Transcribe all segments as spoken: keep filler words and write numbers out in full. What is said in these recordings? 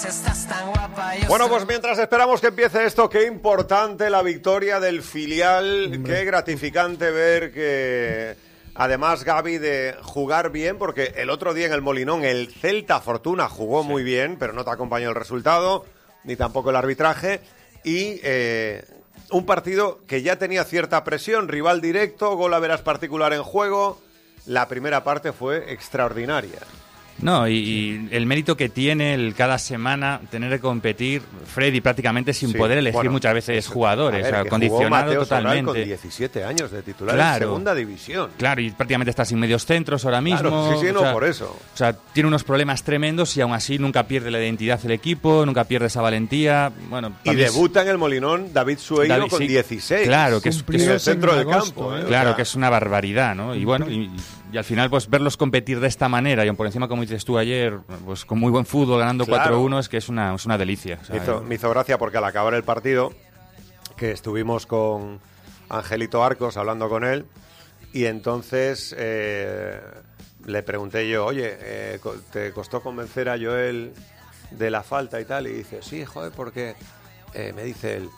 Bueno, pues mientras esperamos que empiece esto, qué importante la victoria del filial, Hombre. Qué gratificante ver que, además, Gavi, de jugar bien, porque el otro día en el Molinón el Celta Fortuna jugó sí. muy bien, pero no te acompañó el resultado, ni tampoco el arbitraje, y eh, un partido que ya tenía cierta presión, rival directo, gol a veras particular en juego, la primera parte fue extraordinaria. No, y, y el mérito que tiene el cada semana tener que competir Freddy prácticamente sin sí, poder elegir bueno, muchas veces jugadores, ver, o sea, condicionado totalmente. Con diecisiete años de titular claro, en segunda división. Claro, y prácticamente está sin medios centros ahora mismo. Claro, sí, sí, no, o sea, por eso. O sea, tiene unos problemas tremendos y aún así nunca pierde la identidad el equipo, nunca pierde esa valentía. Bueno, y debuta en el Molinón David Sueiro David, con sí, dieciséis. Claro, que es, que es el centro del campo. ¿eh? Claro, o sea, que es una barbaridad, ¿no? Y bueno, y, y al final pues verlos competir de esta manera y aún por encima, como dices tú ayer, pues con muy buen fútbol, ganando claro. cuatro uno, es que es una, es una delicia. O sea, me, hizo, me hizo gracia porque al acabar el partido, que estuvimos con Angelito Arcos hablando con él, y entonces eh, le pregunté yo, oye, eh, ¿te costó convencer a Joel de la falta y tal? Y dice, sí, joder, porque eh, me dice él,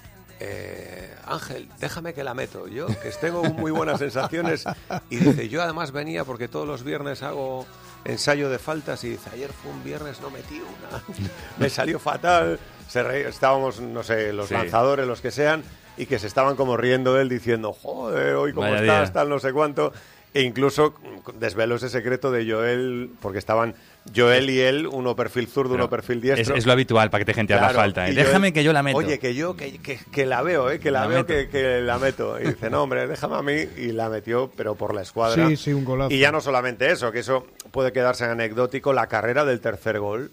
Eh, Ángel, déjame que la meto yo, que tengo muy buenas sensaciones. Y dice, yo además venía porque todos los viernes hago ensayo de faltas y dice, ayer fue un viernes, no metí una, me salió fatal. Se re... Estábamos, no sé, los sí. lanzadores, los que sean, y que se estaban como riendo de él diciendo, joder, hoy cómo Vaya estás, día. tal, no sé cuánto. E incluso desveló ese secreto de Joel, porque estaban Joel y él, uno perfil zurdo, Pero uno perfil diestro. Es, es lo habitual para que te gente claro, haga falta. ¿eh? Déjame Joel, que yo la meto. Oye, que yo que, que, que la veo, ¿eh? que la, la veo que, que la meto. Y dice, no, hombre, déjame a mí. Y la metió, pero por la escuadra. Sí, sí, un golazo. Y ya no solamente eso, que eso puede quedarse anecdótico, la carrera del tercer gol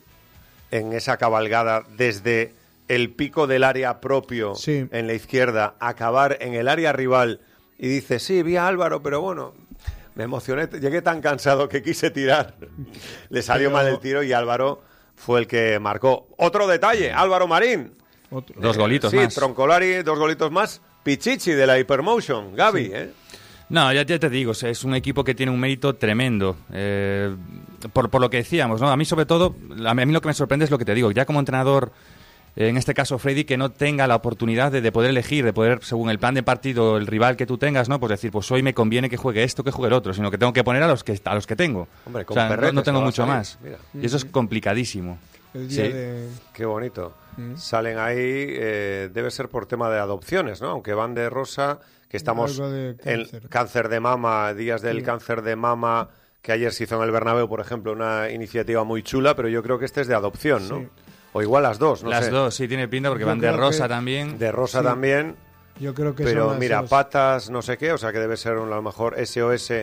en esa cabalgada desde el pico del área propio sí. en la izquierda, acabar en el área rival. Y dice, sí, vi a Álvaro, pero bueno... Me emocioné, llegué tan cansado que quise tirar. Le salió Pero... mal el tiro y Álvaro fue el que marcó. Otro detalle, Álvaro Marín. Otro. Dos golitos sí, más. Sí, Troncolari, dos golitos más. Pichichi de la Hypermotion, Gavi, sí. ¿eh? No, ya, ya te digo, es un equipo que tiene un mérito tremendo. Eh, por, por lo que decíamos, ¿no? A mí sobre todo, a mí lo que me sorprende es lo que te digo. Ya como entrenador... En este caso, Freddy, que no tenga la oportunidad de, de poder elegir, de poder, según el plan de partido, el rival que tú tengas, ¿no? Pues decir, pues hoy me conviene que juegue esto, que juegue el otro, sino que tengo que poner a los que a los que tengo. Hombre, con o sea, Perrete no, no tengo mucho salir, más. Mira. Y eso es complicadísimo. El día sí. de... Qué bonito. Mm. Salen ahí, eh, debe ser por tema de adopciones, ¿no? Aunque van de rosa, que estamos en cáncer. cáncer de mama, días del sí. cáncer de mama, que ayer se hizo en el Bernabéu, por ejemplo, una iniciativa muy chula, pero yo creo que este es de adopción, ¿no? Sí. O igual las dos, no las sé. Las dos, sí, tiene pinta porque yo van de rosa que... también. De rosa sí. también. Yo creo que Pero son mira, esos... patas, no sé qué, o sea que debe ser un, a lo mejor S O S,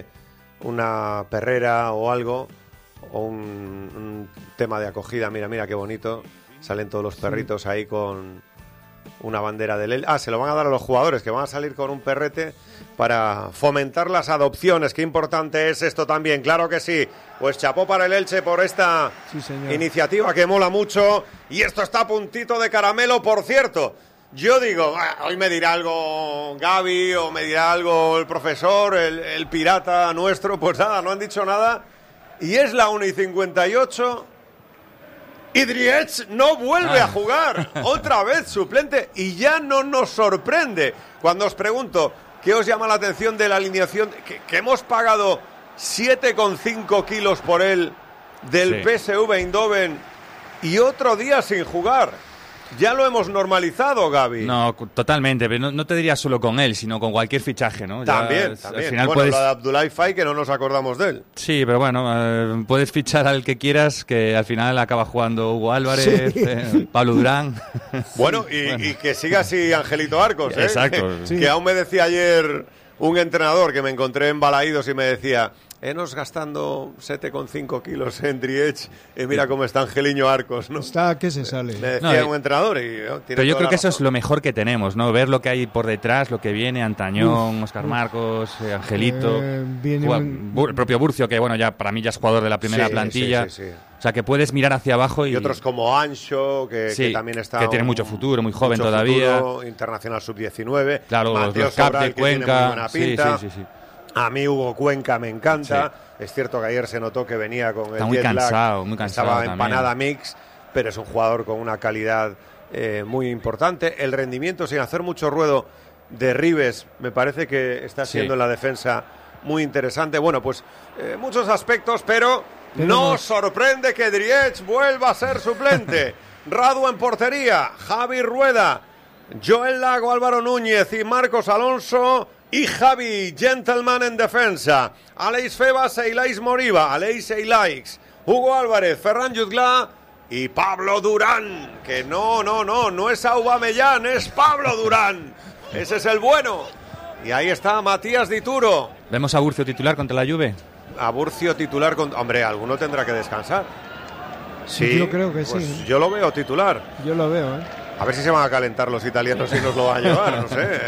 una perrera o algo, o un, un tema de acogida. Mira, mira qué bonito. Salen todos los perritos sí. ahí con una bandera del... Ah, se lo van a dar a los jugadores, que van a salir con un perrete para fomentar las adopciones. Qué importante es esto también, claro que sí. Pues chapó para el Elche por esta sí, iniciativa que mola mucho. Y esto está a puntito de caramelo, por cierto. Yo digo, ah, hoy me dirá algo Gavi o me dirá algo el profesor, el, el pirata nuestro. Pues nada, no han dicho nada. Y es la una y cincuenta y ocho... Y Driech no vuelve ah. a jugar, otra vez suplente, y ya no nos sorprende. Cuando os pregunto, ¿qué os llama la atención de la alineación? Que, que hemos pagado siete coma cinco kilos por él del sí. P S V Eindhoven y otro día sin jugar. Ya lo hemos normalizado, Gavi. No, totalmente, pero no, no te diría solo con él, sino con cualquier fichaje, ¿no? También, ya, también. Al final bueno, puedes... lo de Abdoulaye Faye, que no nos acordamos de él. Sí, pero bueno, eh, puedes fichar al que quieras, que al final acaba jugando Hugo Álvarez, sí. eh, Pablo Durán. Bueno, y, bueno. y que siga así Angelito Arcos, ¿eh? Exacto. Que, sí. que aún me decía ayer un entrenador que me encontré en Balaídos y me decía... Enos gastando siete coma cinco kilos en Driech y mira cómo está Angeliño Arcos, ¿no? Está que se sale. Me decía no, un entrenador y... Oh, pero yo creo que razón. eso es lo mejor que tenemos, ¿no? Ver lo que hay por detrás, lo que viene, Antañón, Óscar Marcos, eh, Angelito, eh, viene Juan, un... Bur, el propio Burcio, que bueno, ya para mí ya es jugador de la primera sí, plantilla. Sí, sí, sí. O sea, que puedes mirar hacia abajo y... Y otros como Ancho, que, sí, que también está... que tiene un, mucho futuro, muy joven mucho todavía. Futuro, internacional sub diecinueve. Claro, Mateo los Cap de Cuenca. Sí, sí, sí, sí. A mí Hugo Cuenca me encanta. Sí. Es cierto que ayer se notó que venía con el Está muy jet lag. cansado, muy cansado. Estaba también. empanada mix. pero es un jugador con una calidad eh, muy importante. El rendimiento, sin hacer mucho ruedo, de Ribes, me parece que está siendo sí. en la defensa muy interesante. Bueno, pues eh, muchos aspectos, pero Tenemos... nos sorprende que Driech vuelva a ser suplente. Radu en portería, Javi Rueda, Joel Lago, Álvaro Núñez y Marcos Alonso y Javi Gentleman en defensa. Aleix Febas e Ilais Moriba, Aleix e Ilais, Hugo Álvarez, Ferran Jutgla y Pablo Durán, que no, no, no, no es Aubameyang, es Pablo Durán. Ese es el bueno. Y ahí está Matías Dituro. ¿Vemos a Burcio titular contra la Juve? A Burcio titular contra... Hombre, alguno tendrá que descansar. Sí, yo creo que pues sí. Yo lo veo titular. Yo lo veo, ¿eh? A ver si se van a calentar los italianos y nos lo van a llevar, no sé.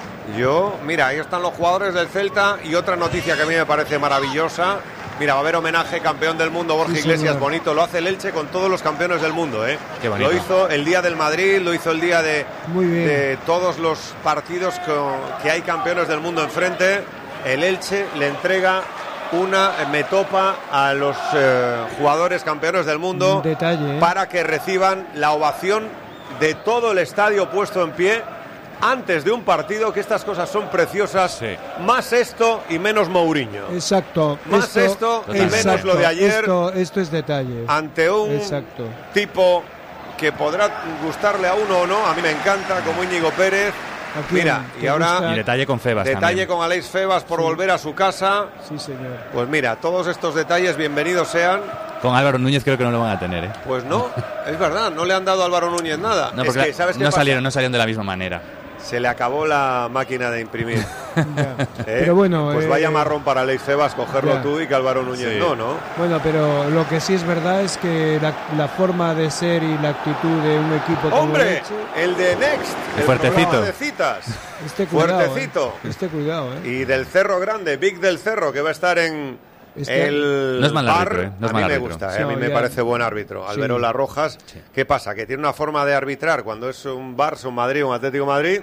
Yo, mira, ahí están los jugadores del Celta y otra noticia que a mí me parece maravillosa. Mira, va a haber homenaje, campeón del mundo, Borja sí, Iglesias, señor. Bonito. Lo hace el Elche con todos los campeones del mundo, ¿eh? Qué bonito. Lo hizo el día del Madrid, lo hizo el día de, de todos los partidos con, que hay campeones del mundo enfrente. El Elche le entrega una metopa a los eh, jugadores campeones del mundo. Detalle, ¿eh? Para que reciban la ovación de todo el estadio puesto en pie antes de un partido, que estas cosas son preciosas. Sí. Más esto y menos Mourinho. Exacto. Más esto, esto y menos exacto, lo de ayer. Esto, esto es detalle. Ante un exacto. tipo que podrá gustarle a uno o no. A mí me encanta, como Íñigo Pérez. Mira, y ahora y detalle con Febas detalle también. con Aleix Febas por sí. volver a su casa. Sí, señor. Pues mira, todos estos detalles bienvenidos sean. Con Álvaro Núñez creo que no lo van a tener, ¿eh? Pues no, es verdad, no le han dado a Álvaro Núñez nada. No, es que, ¿sabes qué no pasa? salieron, no salieron de la misma manera. Se le acabó la máquina de imprimir. ¿Eh? Pero bueno, pues eh, vaya marrón para Aleix Febas cogerlo ya. tú y que Álvaro Núñez sí. no, ¿no? Bueno, pero lo que sí es verdad es que la, la forma de ser y la actitud de un equipo como ¡Hombre! el Elche, El de Next, el fuertecito de citas. Este cuidado, Fuertecito. Eh. Este cuidado, ¿eh? Y del Cerro Grande, Big del Cerro, que va a estar en este el no es mal bar. árbitro, ¿eh? No es a mí mal me árbitro. gusta, Sí, ¿eh? a mí no, me ya... parece buen árbitro. Sí. Alberola Rojas. Sí. ¿Qué pasa? Que tiene una forma de arbitrar cuando es un Barça, un Madrid, un Atlético de Madrid,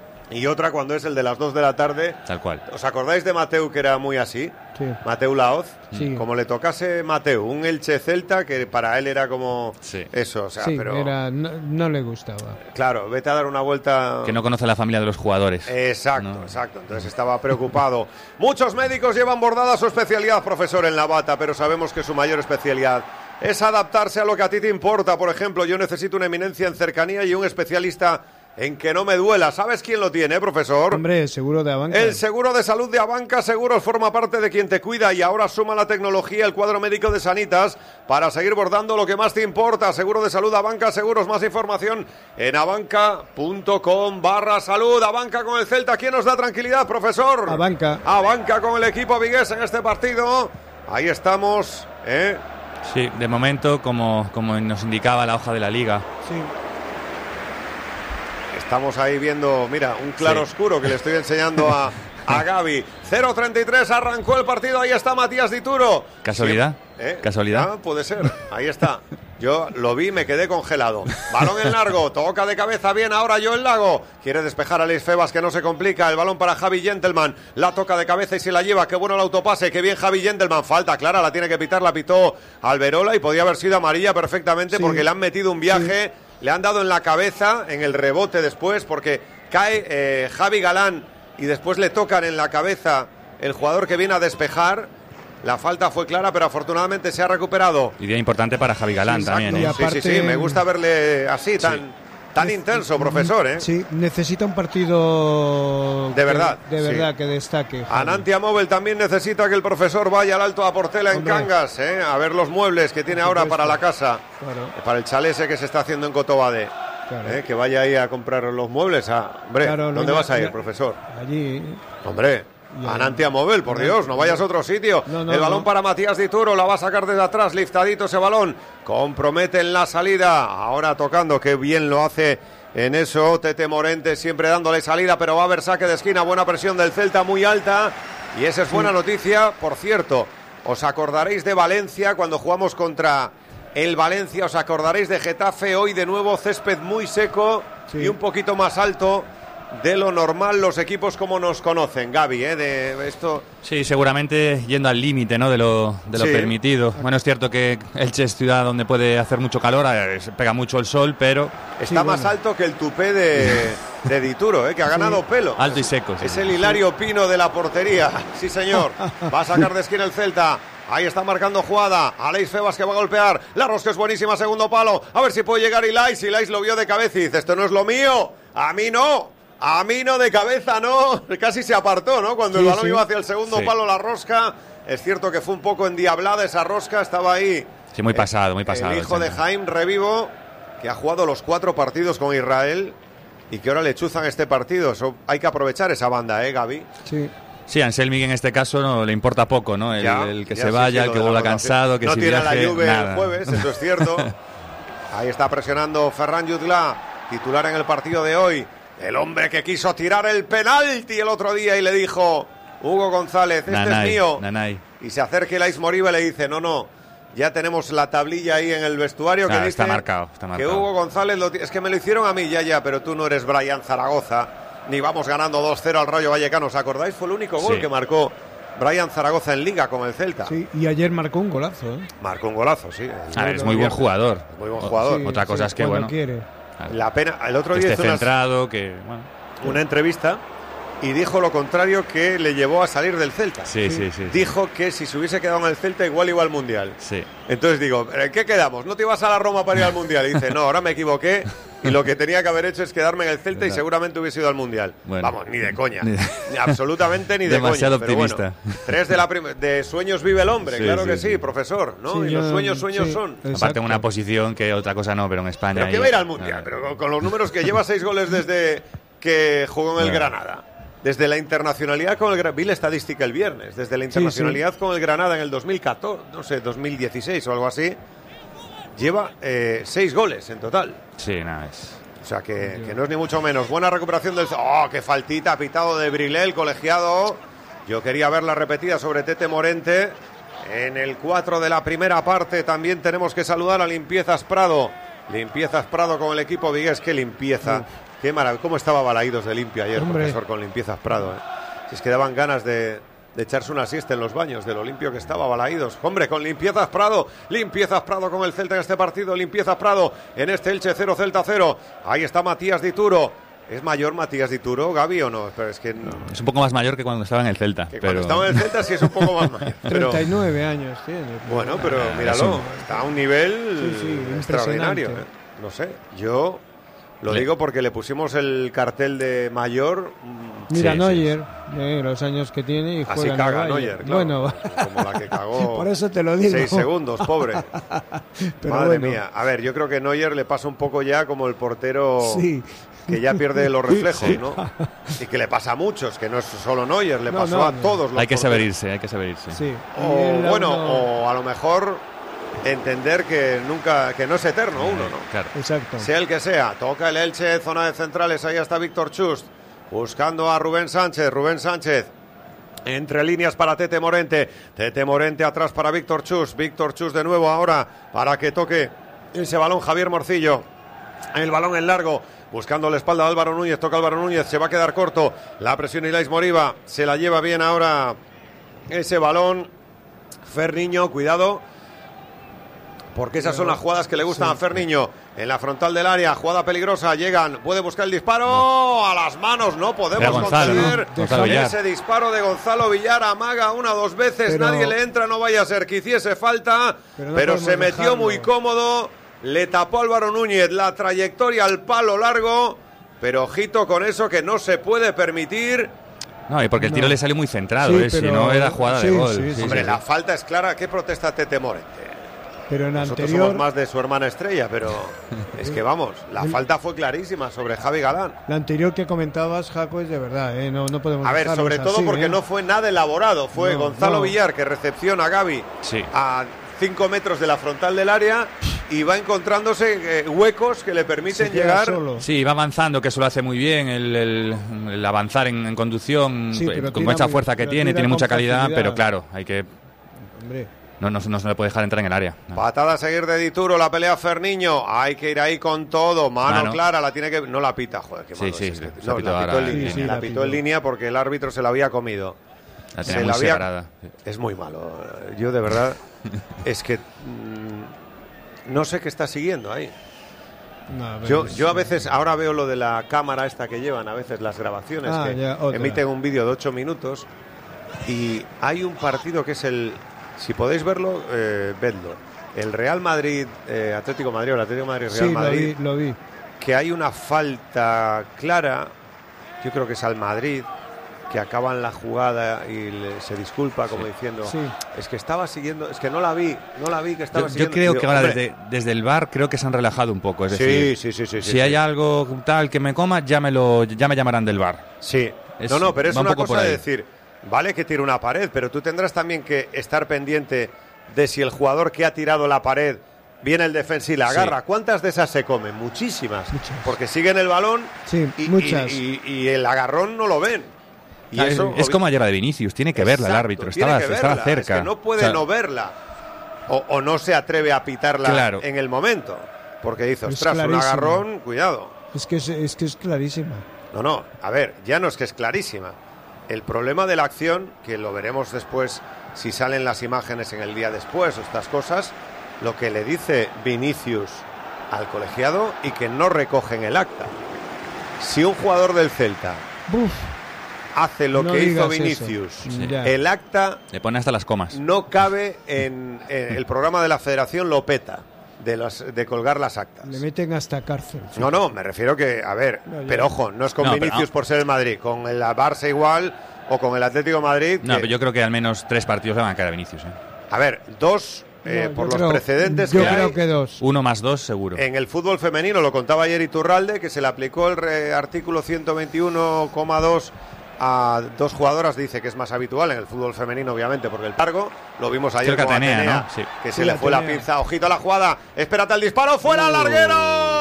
y otra cuando es el de las dos de la tarde. Tal cual. ¿Os acordáis de Mateu, que era muy así? Sí. Mateu Laoz. Sí. Como le tocase Mateu, un Elche Celta, que para él era como sí. eso, o sea, sí, pero era, no, no le gustaba. claro, vete a dar una vuelta. Que no conoce la familia de los jugadores. Exacto, no. exacto. Entonces estaba preocupado. Muchos médicos llevan bordada su especialidad, profesor, en la bata, pero sabemos que su mayor especialidad es adaptarse a lo que a ti te importa. Por ejemplo, yo necesito una eminencia en cercanía y un especialista en que no me duela. ¿Sabes quién lo tiene, profesor? Hombre, seguro de Abanca. El seguro de salud de Abanca Seguros forma parte de quien te cuida y ahora suma la tecnología, el cuadro médico de Sanitas para seguir bordando lo que más te importa. Seguro de salud Abanca Seguros. Más información en abanca.com barra salud. Abanca con el Celta. ¿Quién nos da tranquilidad, profesor? Abanca. Abanca con el equipo vigués en este partido. Ahí estamos, ¿eh? Sí, de momento, como, como nos indicaba la hoja de la Liga. Sí. Estamos ahí viendo, mira, un claro sí. oscuro que le estoy enseñando a, a Gaby. cero treinta y tres, arrancó el partido, ahí está Matías Dituro. ¿Casualidad? Sí. ¿Eh? ¿Casualidad? Ah, puede ser, ahí está. Yo lo vi, me quedé congelado. Balón en largo, toca de cabeza bien ahora Joel Lago. Quiere despejar a Aleix Febas, que no se complica. El balón para Javi Gentleman. La toca de cabeza y se la lleva. Qué bueno el autopase, qué bien Javi Gentleman. Falta clara, la tiene que pitar, la pitó Alberola y podía haber sido amarilla perfectamente sí. porque le han metido un viaje. Sí. Le han dado en la cabeza, en el rebote después, porque cae eh, Javi Galán y después le tocan en la cabeza el jugador que viene a despejar. La falta fue clara, pero afortunadamente se ha recuperado. Y día importante para Javi Galán sí, también. ¿eh? aparte... Sí, sí, sí, me gusta verle así, tan... Sí. Tan intenso, profesor, ¿eh? Sí, necesita un partido... De verdad. Que, de verdad, sí. que destaque. Anantia Móvil también necesita que el profesor vaya al Alto a Portela en Cangas, ¿eh? A ver los muebles que tiene ahora para la casa. Claro. Para el chalet ese que se está haciendo en Cotobade. Claro. ¿Eh? Que vaya ahí a comprar los muebles. Ah, hombre, claro, ¿dónde vas a ir, profesor? Allí. Hombre... Ya. Anantia Móvil, por Dios, no vayas a otro sitio. No, no, el balón no. para Matías Dituro, la va a sacar desde atrás, liftadito ese balón. Compromete en la salida, ahora tocando, qué bien lo hace en eso Tete Morente, siempre dándole salida, pero va a haber saque de esquina, buena presión del Celta, muy alta. Y esa es buena sí. noticia, por cierto, os acordaréis de Valencia cuando jugamos contra el Valencia, os acordaréis de Getafe, hoy de nuevo césped muy seco sí. y un poquito más alto de lo normal los equipos como nos conocen, Gaby, ¿eh? De esto... Sí, seguramente yendo al límite, ¿no?, de lo, de lo Sí. permitido. Bueno, es cierto que Elche es ciudad donde puede hacer mucho calor, eh, se pega mucho el sol, pero Está Sí, más bueno. alto que el tupé de, de Dituro, ¿eh? Que ha ganado pelo. alto y seco. sí. Es el Hilario Pino de la portería. Sí, señor. Va a sacar de esquina el Celta. Ahí está marcando jugada. Aleix Febas que va a golpear. La rosca es buenísima, segundo palo. A ver si puede llegar Ilais. Ilais lo vio de cabeza y dice, esto no es lo mío. A mí no. A mí no, de cabeza no. Casi se apartó, ¿no? Cuando Sí, el balón sí. iba hacia el segundo Sí. palo, la rosca. Es cierto que fue un poco endiablada esa rosca. Estaba ahí. Sí, muy pasado, muy pasado. El hijo el de Celta. Jaime Revivo, que ha jugado los cuatro partidos con Israel y que ahora le chuzan este partido. Eso, hay que aprovechar esa banda, ¿eh, Gaby? Sí. Sí, a Anselmi en este caso no le importa poco, ¿no? El, Ya, el que ya se sí, vaya, sí, el lo que de la vuelva rotación. cansado, que no si tiene viaje, la Juve nada. el jueves, eso es cierto. Ahí está presionando Ferran Jutgla, titular en el partido de hoy. El hombre que quiso tirar el penalti el otro día y le dijo, Hugo González, este Nanay, es mío. Nanay. Y se acerca Ilais Moriba y le dice, no, no, ya tenemos la tablilla ahí en el vestuario Claro, que dice está marcado, está que marcado. Hugo González, lo ti- es que me lo hicieron a mí, ya, ya, pero tú no eres Brian Zaragoza, ni vamos ganando dos cero al Rayo Vallecano, ¿os acordáis? Fue el único gol Sí. que marcó Brian Zaragoza en Liga con el Celta. Sí, y ayer marcó un golazo, ¿eh? Marcó un golazo, sí. A ver, es muy buen jugador. Muy buen O- jugador. Sí, Otra cosa sí, es que, cuando bueno, quiere. La pena, el otro que día esté hizo unas- centrado, que... Bueno, una entrevista y dijo lo contrario que le llevó a salir del Celta. sí, sí, sí. sí. Dijo que si se hubiese quedado en el Celta igual iba al Mundial. Sí. Entonces digo, ¿en qué quedamos? ¿No te ibas a la Roma para ir al Mundial? Y dice, no, ahora me equivoqué y lo que tenía que haber hecho es quedarme en el Celta y Verdad. seguramente hubiese ido al Mundial. Bueno. Vamos, ni de coña. Ni Ni de- absolutamente ni de Demasiado coña. Pero bueno, optimista. tres de la prim- de sueños vive el hombre, Sí, claro sí, que sí, sí. profesor, ¿no? Sí, y los yo- sueños, sueños sí, son. exacto. Aparte en una posición que otra cosa no, pero en España... Pero que ahí- va a ir al Mundial, no, pero con, con los números que lleva seis goles desde que jugó en el No. Granada. Desde la internacionalidad con el Granada, vi la estadística el viernes, desde la internacionalidad con el Granada en el dos mil catorce, no sé, dos mil dieciséis o algo así, lleva eh, seis goles en total. Sí, nada, es... O sea que, que no es ni mucho menos. Buena recuperación del... ¡Oh, qué faltita! Pitado de Brilé, el colegiado. Yo quería verla repetida sobre Tete Morente. En el cuatro de la primera parte también tenemos que saludar a Limpiezas Prado. Limpiezas Prado con el equipo Vigués. ¡Qué limpieza! ¡Qué maravilla! ¿Cómo estaba Balaídos de limpia ayer, Hombre. profesor, con Limpiezas Prado? ¿eh? Si es que daban ganas de, de echarse una siesta en los baños, de lo limpio que estaba Balaídos. Hombre, con Limpiezas Prado. Limpiezas Prado con el Celta en este partido. Limpiezas Prado en este Elche cero, Celta cero. Ahí está Matías Dituro. ¿Es mayor Matías Dituro, Gaby, o no? Pero es que, no, Es un poco más mayor que cuando estaba en el Celta. que pero... cuando estaba en el Celta sí es un poco más mayor. Pero, treinta y nueve años tiene. bueno, pero Ah, míralo, es un- está a un nivel Sí, sí, extraordinario. impresionante. ¿eh? No sé, yo lo Le- digo porque le pusimos el cartel de mayor. mm, Mira, Sí, Neuer, eh, los años que tiene y Así juega en caga el Neuer, Bayern. claro. Bueno, Como la que cagó. por eso te lo digo. Seis segundos, pobre. Pero Madre bueno. mía. A ver, yo creo que Neuer le pasa un poco ya como el portero Sí. que ya pierde los reflejos, Sí. ¿no? Y que le pasa a muchos, que no es solo Neuer, le No, pasó no, a no. todos los Hay que saber porteros. irse, hay que saber irse. Sí. Y O él aún bueno, no- o a lo mejor entender que nunca, que no es eterno uno, ¿no? Claro. Exacto. Sea el que sea, toca el Elche, zona de centrales, ahí está Víctor Chust, buscando a Rubén Sánchez, Rubén Sánchez, entre líneas para Tete Morente, Tete Morente atrás para Víctor Chust, Víctor Chust de nuevo ahora para que toque ese balón Javier Morcillo, el balón en largo, buscando la espalda de Álvaro Núñez, toca Álvaro Núñez, se va a quedar corto, la presión Ilais Moriba, se la lleva bien ahora ese balón, Ferniño, cuidado, porque esas son las jugadas que le gustan Sí. a Ferniño. En la frontal del área, jugada peligrosa, llegan, puede buscar el disparo, a las manos, no podemos Era Gonzalo, contener ¿no? Gonzalo Villar. ese disparo de Gonzalo Villar, amaga una o dos veces, Pero- nadie le entra, no vaya a ser que hiciese falta, Pero pero, no se podemos metió dejarlo. muy cómodo, le tapó Álvaro Núñez la trayectoria al palo largo, pero ojito con eso que no se puede permitir. No, y porque el tiro No. le salió muy centrado, Sí, ¿eh? Si pero- no era jugada de sí, gol. sí, sí, Hombre, sí. la falta es clara, ¿qué protesta Tete Morente? Pero en Nosotros anterior. somos más de su hermana Estrella, pero es que vamos, la falta fue clarísima sobre Javi Galán. La anterior que comentabas, Jaco, es de verdad, ¿eh? no, no podemos A ver, dejarlos sobre todo así, porque ¿eh? no fue nada elaborado, fue No, Gonzalo no. Villar que recepciona a Gavi Sí. a cinco metros de la frontal del área y va encontrándose eh, huecos que le permiten Se queda llegar. solo. Sí, va avanzando, que eso lo hace muy bien, el, el- el avanzar en, en conducción, Sí, eh, pero con tira esa muy- fuerza que pero tiene, tira tiene con mucha calidad, facilidad. pero claro, hay que... Hombre, no, no, no se le puede dejar entrar en el área. No. Patada a seguir de Dituro, la pelea Ferniño. Hay que ir ahí con todo. Mano, mano. clara, la tiene que... No la pita, joder, qué malo. Sí, sí, es. sí, No, la pitó en línea. Sí, sí, la pitó en línea porque el árbitro se la había comido. La tenía muy había... separada. Es muy malo. Yo, de verdad, es que... Mmm, no sé qué está siguiendo ahí. No, yo, yo a veces, ahora veo lo de la cámara esta que llevan, a veces las grabaciones, ah, que ya, emiten un vídeo de ocho minutos y hay un partido que es el, si podéis verlo, eh, vedlo, el Real Madrid, eh, Atlético Madrid, o el Atlético Madrid, Real sí, Madrid, lo vi, lo vi. Que hay una falta clara, yo creo que es al Madrid, que acaban la jugada y le, se disculpa como sí, diciendo sí. es que estaba siguiendo, es que no la vi, no la vi que estaba yo, siguiendo. Yo creo digo, que ahora desde, desde el V A R creo que se han relajado un poco, es sí, decir, sí, sí, sí, si sí, hay sí. algo tal que me coma, ya me lo ya me llamarán del V A R. Sí, es, no, no, pero es una un cosa de decir, vale que tire una pared, pero tú tendrás también que estar pendiente de si el jugador que ha tirado la pared viene el defensa y la agarra. Sí. ¿Cuántas de esas se comen? Muchísimas, muchas. Porque siguen el balón sí, y, muchas. Y, y, y el agarrón no lo ven. Y eso, es como ayer la de Vinicius, tiene que verla. Exacto, el árbitro, estaba, estaba cerca. Es que no puede o sea, no verla, o, o no se atreve a pitarla claro. en el momento, porque dice, ostras, un agarrón, cuidado. Es que es, es que es clarísima. No, no, a ver, ya no es que es clarísima. El problema de la acción, que lo veremos después, si salen las imágenes en el día después o estas cosas, lo que le dice Vinicius al colegiado y que no recogen el acta. Si un jugador del Celta... Uf. hace lo no que hizo Vinicius, sí. el acta le pone hasta las comas. No cabe en, en el programa de la Federación, lo peta de las de colgar las actas. Le meten hasta cárcel. Sí. No, no, me refiero que, a ver, no, pero ojo, no es con no, Vinicius pero, por ser el Madrid, con el Barça igual o con el Atlético de Madrid. No, que... pero yo creo que al menos tres partidos le van a caer a Vinicius. ¿eh? A ver, dos. Eh, no, por los creo, precedentes yo que creo hay, que dos. Uno más dos seguro. En el fútbol femenino, lo contaba ayer Iturralde, que se le aplicó el re, artículo ciento veintiuno coma dos a dos jugadoras, dice que es más habitual en el fútbol femenino, obviamente, porque el cargo lo vimos ayer con Atenea, Atenea, ¿no? Sí. Que se sí, le fue Atenea. La pinza. Ojito a la jugada, espérate al disparo, fuera al uh. larguero.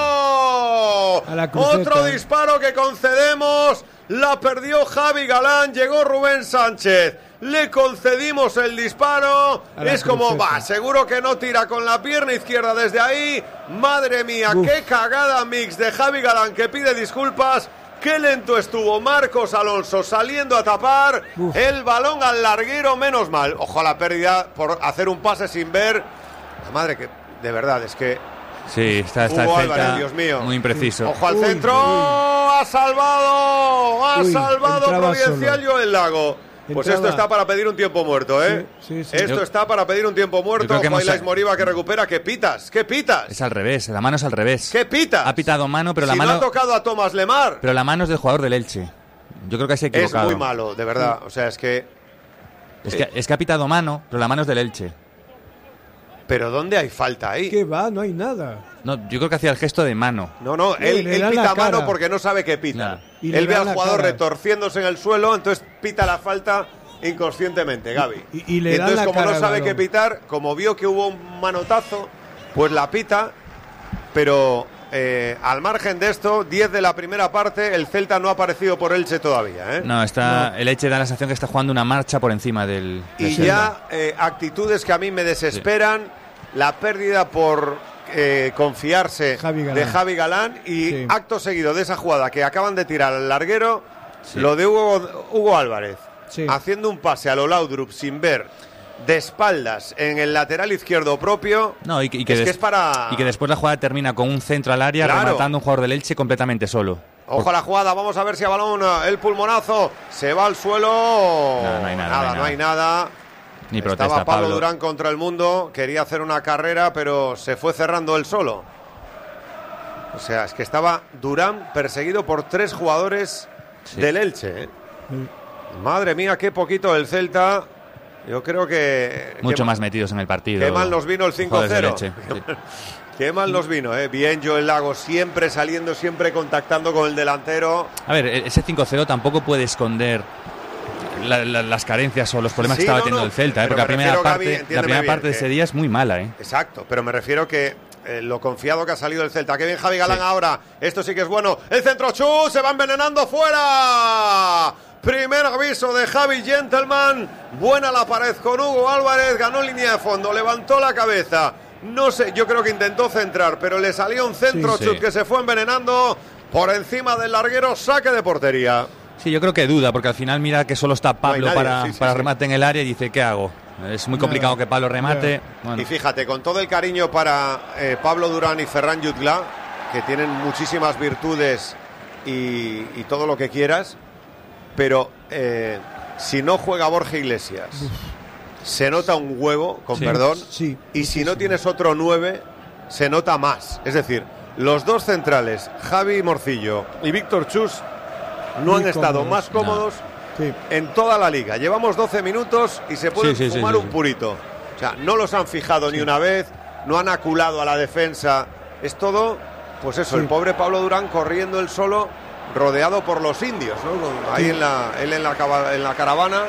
Otro disparo que concedemos, la perdió Javi Galán, llegó Rubén Sánchez. Le concedimos el disparo. Es como, va, seguro que no tira con la pierna izquierda desde ahí. Madre mía, Uf. qué cagada mix de Javi Galán, que pide disculpas. Qué lento estuvo Marcos Alonso saliendo a tapar Uf. el balón al larguero, menos mal. Ojo a la pérdida por hacer un pase sin ver. La madre que, de verdad, es que... Sí, está, está Hugo Álvarez, Dios mío. Muy impreciso. Ojo al uy, centro, uy. ha salvado, ha uy, salvado Providencial Joel Lago. Pues entraba. Esto está para pedir un tiempo muerto, ¿eh? Sí, sí, sí. Esto yo, está para pedir un tiempo muerto. Juailais Moriba que recupera. ¿Qué pitas? ¿Qué pitas? Es al revés, la mano es al revés. ¿Qué pitas? Ha pitado mano, pero si la mano... no ha tocado a Tomás Lemar. Pero la mano es del jugador del Elche. Yo creo que se ha equivocado. Es muy malo, de verdad. O sea, es que... Es que, es que ha pitado mano, pero la mano es del Elche. ¿Pero dónde hay falta ahí? ¿Qué va? No hay nada. No, yo creo que hacía el gesto de mano. No, no, él, él pita mano porque no sabe que pita. No. Él ve al jugador cara. retorciéndose en el suelo, entonces pita la falta inconscientemente, Gaby. Y, y, y, le y entonces, la como cara no sabe qué pitar, como vio que hubo un manotazo, pues la pita, pero... Eh, al margen de esto, diez de la primera parte, el Celta no ha aparecido por Elche todavía, ¿eh? No, está, no. El Elche da la sensación que está jugando una marcha por encima del... del y Celta. ya eh, actitudes que a mí me desesperan, sí. La pérdida por eh, confiarse Javi de Javi Galán y sí. acto seguido de esa jugada que acaban de tirar al larguero, sí. Lo de Hugo, Hugo Álvarez, sí. Haciendo un pase a lo Laudrup sin ver, de espaldas en el lateral izquierdo propio. No, y que, y que es des, que es para... y que después la jugada termina con un centro al área, claro. Rematando un jugador del Elche completamente solo. Ojo Por... a la jugada, vamos a ver si a balón el pulmonazo se va al suelo. No, no hay nada, nada, no hay nada. nada. Ni Estaba protesta, Pablo, Pablo Durán contra el mundo, quería hacer una carrera, pero se fue cerrando él solo. O sea, es que estaba Durán perseguido por tres jugadores sí. del Elche, ¿eh? Mm. Madre mía, qué poquito el Celta. Yo creo que... Mucho que más metidos en el partido. Qué mal nos vino el cinco cero. Sí. Qué mal nos vino, ¿eh? Bien Joel Lago, siempre saliendo, siempre contactando con el delantero. A ver, ese cinco cero tampoco puede esconder la, la, las carencias o los problemas sí, que estaba no, teniendo no. el Celta, ¿eh? Porque la primera, parte, Gaby, la primera parte de ese día es muy mala, ¿eh? Exacto, pero me refiero que eh, lo confiado que ha salido el Celta. Qué bien Javi Galán sí. Ahora. Esto sí que es bueno. El centro, Chu, se va envenenando fuera. Primer aviso de Javi Gentleman. Buena la pared con Hugo Álvarez. Ganó línea de fondo. Levantó la cabeza. No sé, yo creo que intentó centrar, pero le salió un centro sí, chut sí. que se fue envenenando por encima del larguero. Saque de portería. Sí, yo creo que duda, porque al final mira que solo está Pablo no nadie, para, sí, sí, para sí. remate en el área y dice, ¿qué hago? Es muy complicado Nada. que Pablo remate. Bueno, Y fíjate, con todo el cariño para eh, Pablo Durán y Ferran Jutgla, que tienen muchísimas virtudes y, y todo lo que quieras, pero eh, si no juega Borja Iglesias, se nota un huevo, con Sí. perdón, Sí, y si muchísimo. no tienes otro nueve, se nota más. Es decir, los dos centrales, Javi Morcillo y Víctor Chus, no Muy han estado cómodos. más cómodos Sí. en toda la liga. Llevamos doce minutos y se pueden Sí, sí, sí, fumar sí, un sí. purito. O sea, no los han fijado ni una vez, no han aculado a la defensa. Es todo, pues eso, Sí. el pobre Pablo Durán corriendo él solo, rodeado por los indios, ¿no? Con- Ahí Sí. en la, él en la, caba- en la caravana,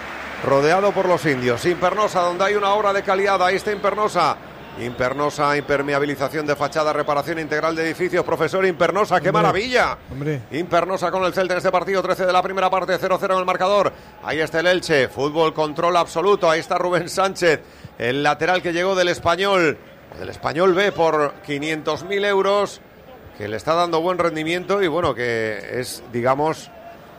rodeado por los indios. Impernosa, donde hay una obra de calidad, ahí está Impernosa. Impernosa, impermeabilización de fachada, reparación integral de edificios. Profesor Impernosa, ¡qué Hombre, maravilla! hombre. Impernosa con el Celta en este partido, trece de la primera parte, cero cero en el marcador. Ahí está el Elche, fútbol, control absoluto. Ahí está Rubén Sánchez, el lateral que llegó del Español, del Español B por quinientos mil euros, que le está dando buen rendimiento y bueno, que es, digamos,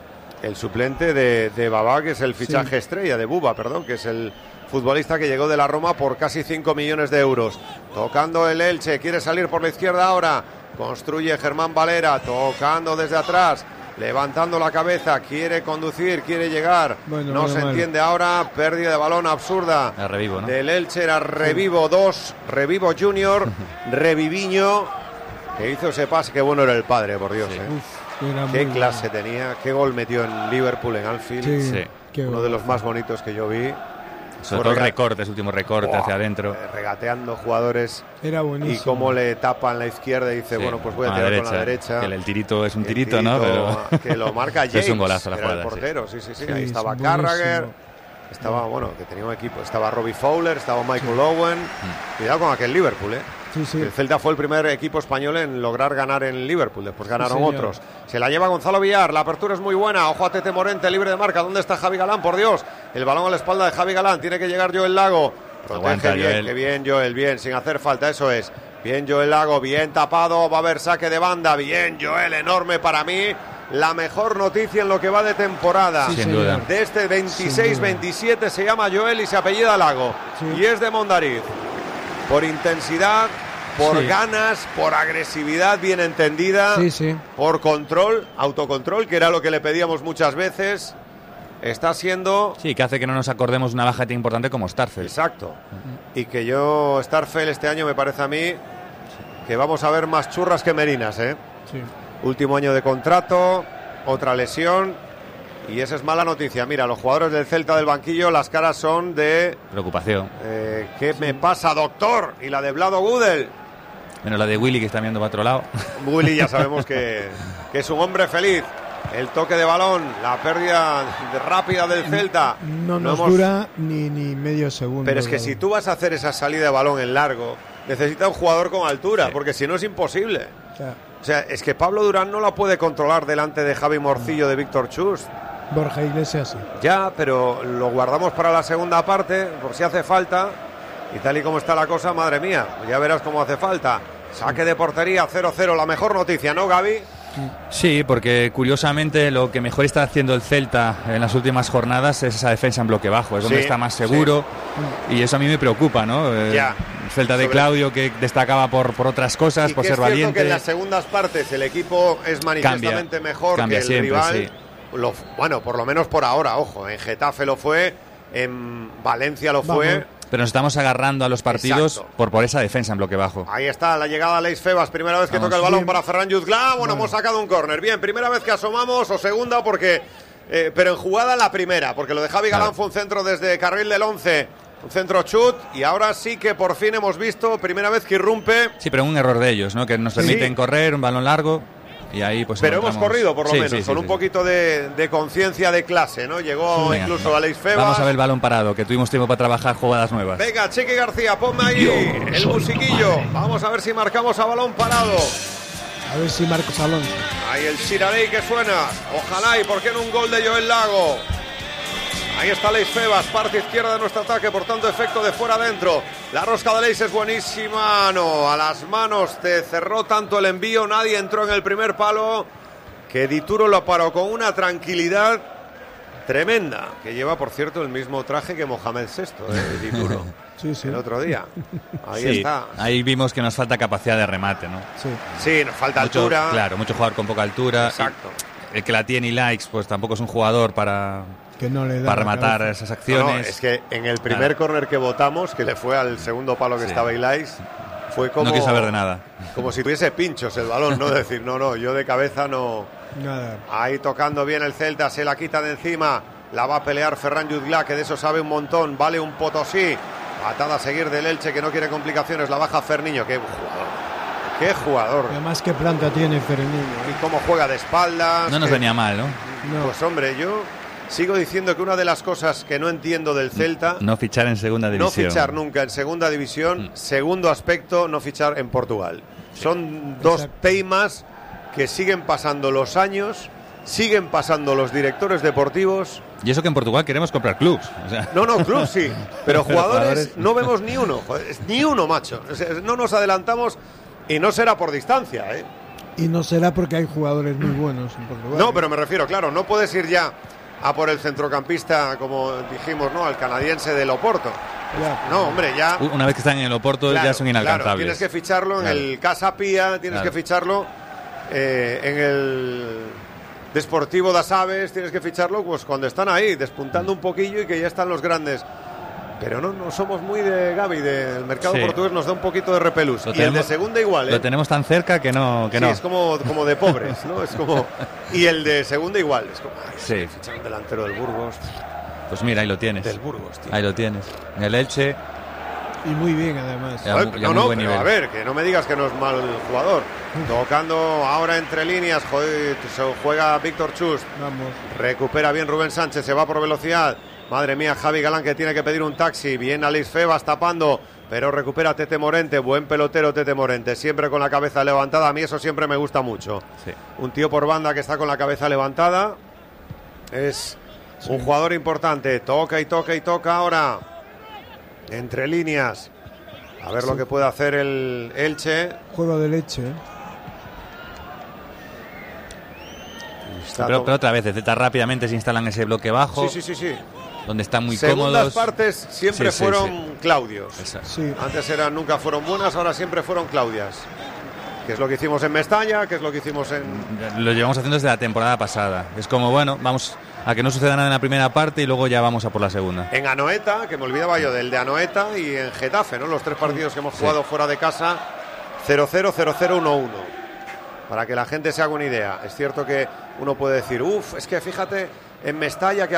el suplente de, de Babá, que es el fichaje Sí. estrella, de Buba, perdón, que es el futbolista que llegó de la Roma por casi cinco millones de euros. Tocando el Elche, quiere salir por la izquierda ahora. Construye Germán Valera, tocando desde atrás, levantando la cabeza, quiere conducir, quiere llegar. Bueno, no bueno, se bueno. entiende ahora, pérdida de balón absurda. Era Revivo, ¿no? Del Elche era Revivo dos, Revivo Junior, Reviviño, que hizo ese pase, qué bueno era el padre, por Dios. Sí. ¿eh? Uf, era Qué muy clase tenía, qué gol metió en Liverpool, en Anfield. bueno. Sí, Sí. qué Uno bueno. de los más bonitos que yo vi. Sobre Fue todo el rega- recorte, ese último recorte Buah, hacia adentro. eh, regateando jugadores Era buenísimo. y cómo le tapan la izquierda y dice, Sí, bueno, pues voy a con tirar la con la derecha. Que el, el tirito es un El tirito, ¿no? tirito Pero que lo marca Es James. un golazo la era jugada, el sí. portero, sí, sí, sí. Sí, Ahí es estaba buenísimo. Carragher. Estaba, bueno, que tenía un equipo. Estaba Robbie Fowler, estaba Michael Owen. Cuidado con aquel Liverpool, ¿eh? Sí, sí. El Celta fue el primer equipo español en lograr ganar en Liverpool. Después ganaron señor. otros. Se la lleva Gonzalo Villar. La apertura es muy buena. Ojo a Tete Morente, libre de marca. ¿Dónde está Javi Galán? Por Dios. El balón a la espalda de Javi Galán. Tiene que llegar Joel Lago. Protege Aguanta, bien. Joel. Qué bien, Joel. Bien, sin hacer falta. Eso es. Bien, Joel Lago. Bien tapado. Va a haber saque de banda. Bien, Joel. Enorme para mí. La mejor noticia en lo que va de temporada. Sí, Sin señor. duda. De este veintiséis veintisiete se llama Joel y se apellida Lago. Sí. Y es de Mondariz. Por intensidad, por Sí. ganas, por agresividad bien entendida, Sí, sí. por control, autocontrol, que era lo que le pedíamos muchas veces. Está siendo Sí, que hace que no nos acordemos de una baja tan importante como Starfel. exacto. Y que yo, Starfel, este año me parece a mí que vamos a ver más churras que merinas, ¿eh? Sí. Último año de contrato, otra lesión. Y esa es mala noticia. Mira, los jugadores del Celta del banquillo, las caras son de Preocupación. eh, ¿qué me pasa, doctor? Y la de Vlado Gudel. Menos la de Willy, que está mirando para otro lado. Willy ya sabemos que, que es un hombre feliz. El toque de balón, la pérdida de- rápida del Celta. No nos hemos- dura ni, ni medio segundo. Pero es que la si verdad. tú vas a hacer esa salida de balón en largo, necesitas un jugador con altura, Sí. porque si no es imposible. O sea, O sea, es que Pablo Durán no la puede controlar delante de Javi Morcillo, de Víctor Chus. Borja Iglesias sí. Ya, pero lo guardamos para la segunda parte, por si hace falta. Y tal y como está la cosa, madre mía, ya verás cómo hace falta. Saque de portería, cero cero, la mejor noticia, ¿no, Gaby? Sí, porque curiosamente lo que mejor está haciendo el Celta en las últimas jornadas es esa defensa en bloque bajo, es donde Sí, está más seguro y eso a mí me preocupa, ¿no? Eh, Ya. El Celta de Sobre- Claudio que destacaba por, por otras cosas, Y por que ser es cierto valiente. que en las segundas partes el equipo es manifiestamente Cambia, mejor cambia que el siempre, rival. sí. Lo- bueno, por lo menos por ahora, ojo. En Getafe lo fue, en Valencia lo fue. Vamos. Pero nos estamos agarrando a los partidos Exacto. por, por esa defensa en bloque bajo. Ahí está la llegada de Leis Febas, primera vez que Vamos. toca el balón Bien. para Ferran Jutgla. Bueno, hemos sacado un córner. Bien, primera vez que asomamos o segunda porque eh, pero en jugada la primera, porque lo de Javi Galán Claro. fue un centro desde carril del once, un centro chut y ahora sí que por fin hemos visto primera vez que irrumpe. Sí, pero un error de ellos, ¿no? Que nos permiten Sí. correr un balón largo y ahí pues Pero hemos encontramos- corrido por lo Sí, menos, sí, sí, con sí, un sí. poquito de, de conciencia de clase, ¿no? Llegó Venga, incluso a Leis Febas. Vamos a ver el balón parado, que tuvimos tiempo para trabajar jugadas nuevas. Venga, Chiqui García, ponme ahí el musiquillo. Vamos a ver si marcamos a balón parado. A ver si Marcos Alonso. Ahí el Shiraley que suena. Ojalá, y por qué no un gol de Joel Lago. Ahí está Leis Febas, parte izquierda de nuestro ataque, por tanto efecto de fuera adentro. La rosca de Leis es buenísima. No, a las manos te cerró tanto el envío, nadie entró en el primer palo, que Dituro lo paró con una tranquilidad tremenda, que lleva, por cierto, el mismo traje que Mohamed sexto, eh, Dituro. Sí, sí. El otro día. Ahí Sí, está. ahí vimos que nos falta capacidad de remate, ¿no? Sí. Sí, nos falta Mucho, altura. Claro, mucho jugador con poca altura. Exacto. Y el que la tiene y likes, pues tampoco es un jugador para, Que no le da para la rematar cabeza. esas No, acciones. no, es que en el primer Claro. córner que votamos, que le fue al segundo palo que Sí. estaba Ilais, fue como... No quiso saber de nada. Como si tuviese pinchos el balón, ¿no? Decir, no, no, yo de cabeza no... Nada. Ahí tocando bien el Celta, se la quita de encima, la va a pelear Ferran Jutgla, que de eso sabe un montón, vale un Potosí, patada a seguir del Elche, que no quiere complicaciones, la baja Ferniño, qué jugador, qué jugador, Además, qué planta tiene Fermín. y cómo juega de espaldas. No nos que- venía mal, ¿no? No. Pues hombre, yo sigo diciendo que una de las cosas que no entiendo del Celta, No fichar en segunda no división. fichar nunca en segunda división, segundo aspecto, no fichar en Portugal. Son dos Exacto. teimas que siguen pasando los años, siguen pasando los directores deportivos. Y eso que en Portugal queremos comprar clubs. O sea, No, no, club sí, pero jugadores, jugadores- no vemos ni uno, joder, es ni uno, macho. O sea, no nos adelantamos y no será por distancia, ¿eh? Y no será porque hay jugadores muy buenos en Portugal. No, pero me refiero, claro, no puedes ir ya a por el centrocampista, como dijimos, ¿no? Al canadiense del Oporto. Ya. No, hombre, ya... una vez que están en el Oporto Claro, ya son claro, inalcanzables. tienes que ficharlo en Claro. el Casa Pía, tienes Claro. que ficharlo eh, en el Desportivo das Aves, tienes que ficharlo pues cuando están ahí, despuntando un poquillo y que ya están los grandes. Pero no, no somos muy de Gavi, del mercado Sí. portugués nos da un poquito de repelús. Lo Y el de tenemos- segunda igual, ¿eh? Lo tenemos tan cerca que no. Que Sí, no. es como, como de pobres, ¿no? Es como... Y el de segunda igual, es como... ay, Sí. fichar un delantero del Burgos, Pues mira, ahí lo tienes. del Burgos, tío. Ahí lo tienes. En el Elche. Y muy bien, además. Ya, Joder, mu- ya no, muy no, buen pero nivel. a ver, que no me digas que no es mal jugador. Tocando ahora entre líneas, joder, se juega Víctor Chus. Vamos. Recupera bien Rubén Sánchez, se va por velocidad. Madre mía, Javi Galán que tiene que pedir un taxi. Bien Alex Febas tapando, pero recupera Tete Morente. Buen pelotero Tete Morente, siempre con la cabeza levantada. A mí eso siempre me gusta mucho. Sí. Un tío por banda que está con la cabeza levantada. Es un jugador importante. Toca y toca y toca ahora. Entre líneas. A ver lo que puede hacer el Elche. Juego de leche. ¿eh? Está Pero, to- pero otra vez, el Celta rápidamente se instalan ese bloque bajo, Sí, sí, sí, sí. donde están muy Segundas cómodos. partes siempre Sí, sí, fueron sí. Claudios. Exacto. Sí. Antes eran, nunca fueron buenas, ahora siempre fueron Claudias. Que es lo que hicimos en Mestalla, que es lo que hicimos en... Lo llevamos haciendo desde la temporada pasada. Es como, bueno, vamos a que no suceda nada en la primera parte y luego ya vamos a por la segunda. En Anoeta, que me olvidaba yo del de Anoeta, y en Getafe, ¿no? Los tres partidos que hemos jugado fuera de casa, cero cero, cero cero, uno uno. Para que la gente se haga una idea. Es cierto que uno puede decir, uff, es que fíjate en Mestalla que